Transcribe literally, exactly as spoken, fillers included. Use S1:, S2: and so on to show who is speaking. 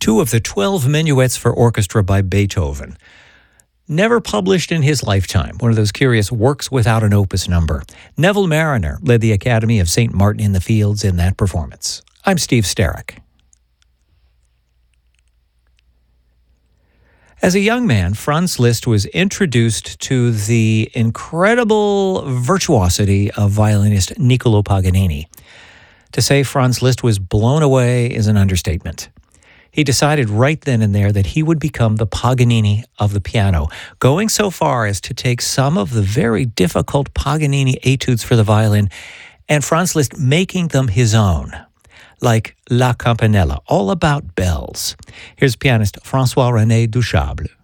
S1: two of the twelve minuets for orchestra by Beethoven. Never published in his lifetime, one of those curious works without an opus number. Neville Mariner led the Academy of Saint Martin in the Fields in that performance. I'm Steve Sterrick. As a young man, Franz Liszt was introduced to the incredible virtuosity of violinist Niccolò Paganini. To say Franz Liszt was blown away is an understatement. He decided right then and there that he would become the Paganini of the piano, going so far as to take some of the very difficult Paganini etudes for the violin and Franz Liszt making them his own, like La Campanella, all about bells. Here's pianist François-René Duchâble.